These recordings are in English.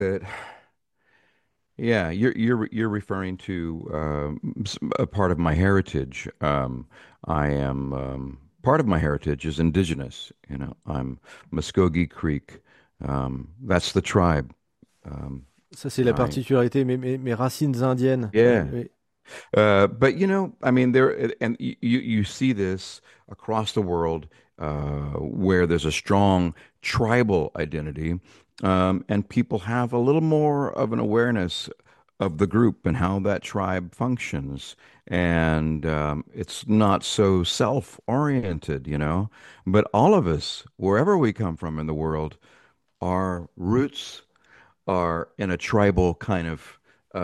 that yeah, you're referring to a part of my heritage. I am part of my heritage is indigenous. You know, I'm Muskogee Creek. That's the tribe. Um, Ça, c'est la I particularité, mes racines indiennes. Oui, yeah. oui. But you know, I mean, there and you see this across the world where there's a strong tribal identity, and people have a little more of an awareness of the group and how that tribe functions, and it's not so self-oriented, you know. But all of us, wherever we come from in the world, our roots are in a tribal kind of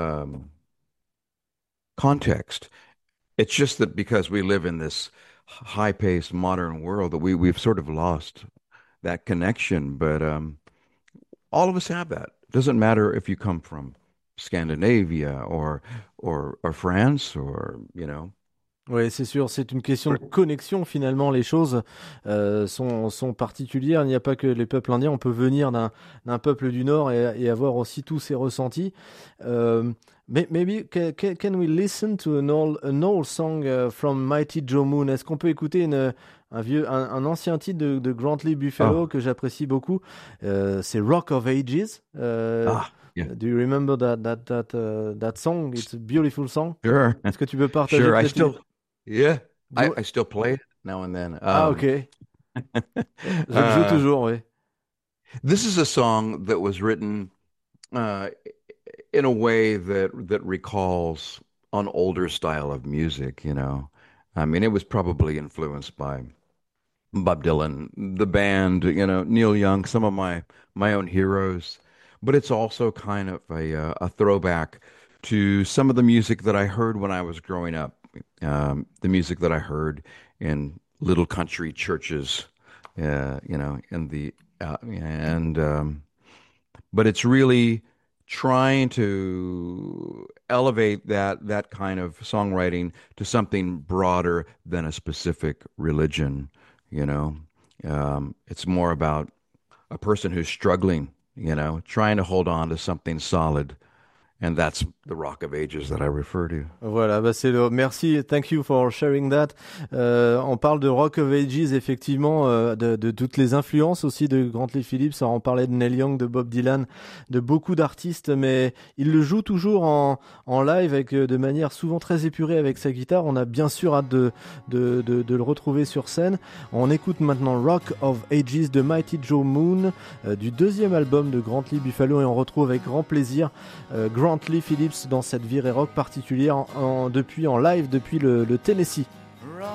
context. It's just that because we live in this high-paced modern world that we've sort of lost that connection. But all of us have that. It doesn't matter if you come from Scandinavia or France or you know. Oui, c'est sûr, c'est une question de connexion finalement. Les choses sont particulières. Il n'y a pas que les peuples indiens. On peut venir d'un peuple du Nord et avoir aussi tous ces ressentis. Euh, Maybe can we listen to an old song from Mighty Joe Moon? Est-ce qu'on peut écouter un ancien titre de Grantley Buffalo Oh, que j'apprécie beaucoup? C'est Rock of Ages. yeah, Do you remember that song? It's a beautiful song. sure, Est-ce que tu peux partager sure. I peut-être? still, yeah, Go- I still play it now and then. Ah, ok. Je le joue Uh, toujours, oui. this is a song that was written uh, in a way that recalls an older style of music, you know. I mean, it was probably influenced by Bob Dylan, the band, you know, Neil Young, some of my own heroes, but it's also kind of a throwback to some of the music that I heard when I was growing up, the music that I heard in little country churches, you know, in the and but it's really trying to elevate that kind of songwriting to something broader than a specific religion, you know. It's more about a person who's struggling, you know, trying to hold on to something solid, and that's the Rock of Ages that I refer to. Voilà, bah merci, thank you for sharing that. On parle de Rock of Ages, effectivement, de toutes les influences aussi de Grantley Phillips. Alors, on parlait de Neil Young, de Bob Dylan, de beaucoup d'artistes, mais il le joue toujours en live avec, de manière souvent très épurée avec sa guitare. On a bien sûr hâte de le retrouver sur scène. On écoute maintenant Rock of Ages de Mighty Joe Moon, du deuxième album de Grantley Buffalo, et on retrouve avec grand plaisir Grantley Phillips dans cette virée rock particulière en live depuis le Tennessee.